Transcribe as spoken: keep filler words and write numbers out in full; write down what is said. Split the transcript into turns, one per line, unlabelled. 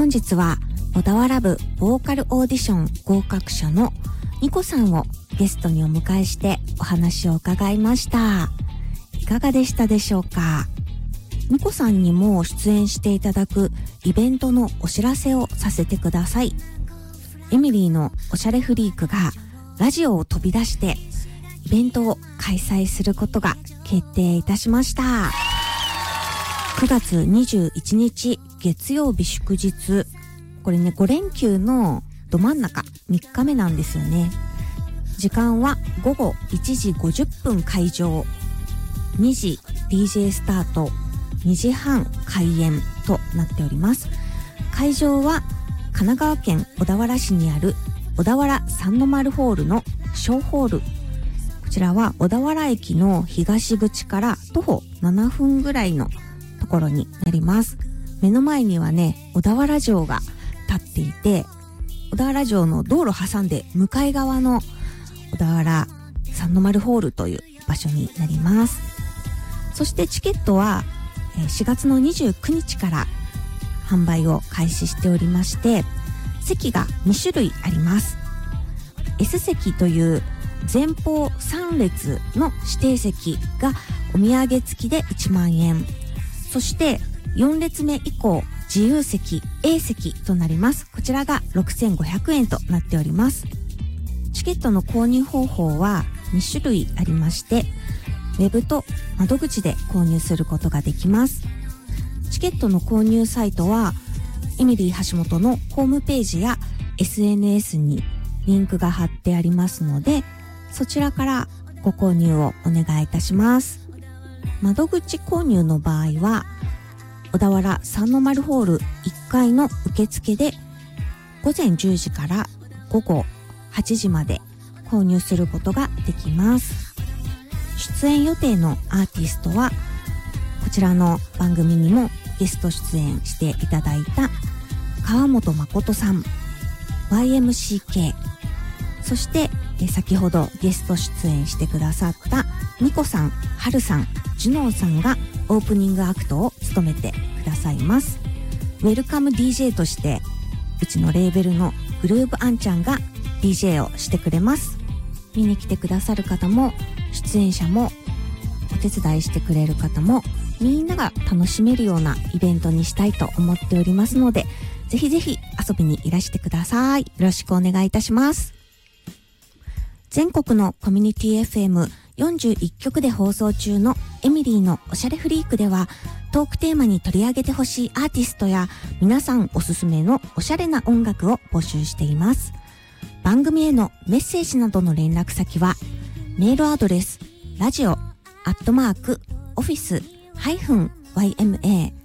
本日は小田原部ボーカルオーディション合格者のニコさんをゲストにお迎えしてお話を伺いました。いかがでしたでしょうか。ニコさんにも出演していただくイベントのお知らせをさせてください。エミリーのおしゃれフリークがラジオを飛び出してイベントを開催することが決定いたしました。くがつにじゅういちにち月曜日祝日、これねご連休のど真ん中みっかめなんですよね。時間はごごいちじごじゅっぷん開場、にじ ディージェー スタート、にじはん開演となっております。会場は神奈川県小田原市にある小田原三の丸ホールの小ホール。こちらは小田原駅の東口から徒歩ななふんぐらいのところになります。目の前にはね小田原城が立っていて、小田原城の道路挟んで向かい側の小田原三の丸ホールという場所になります。そしてチケットはしがつのにじゅうくにちから販売を開始しておりまして、席がにしゅるいあります。 S 席という前方さんれつの指定席がお土産付きでいちまんえん、そしてよんれつめ以降自由席 A 席となります。こちらがろくせんごひゃくえんとなっております。チケットの購入方法はにしゅるいありまして、ウェブと窓口で購入することができます。チケットの購入サイトはエミリー橋本のホームページや エスエヌエス にリンクが貼ってありますので、そちらからご購入をお願いいたします。窓口購入の場合は小田原三の丸ホールいっかいの受付でごぜんじゅうじからごごはちじまで購入することができます。出演予定のアーティストはこちらの番組にもゲスト出演していただいた川本誠さん、 ワイエムシーケー、 そして先ほどゲスト出演してくださったニコさん、ハルさん、ジュノーさんがオープニングアクトを務めてくださいます。ウェルカム ディージェー としてうちのレーベルのグルーブアンちゃんが ディージェー をしてくれます。見に来てくださる方も出演者もお手伝いしてくれる方もみんなが楽しめるようなイベントにしたいと思っておりますので、ぜひぜひ遊びにいらしてください。よろしくお願いいたします。全国のコミュニティ エフエムよんじゅういっきょくで放送中のエミリーのおしゃれフリークでは、トークテーマに取り上げてほしいアーティストや皆さんおすすめのおしゃれな音楽を募集しています。番組へのメッセージなどの連絡先はメールアドレスラジオアットマークオフィスハイフンワイエムエー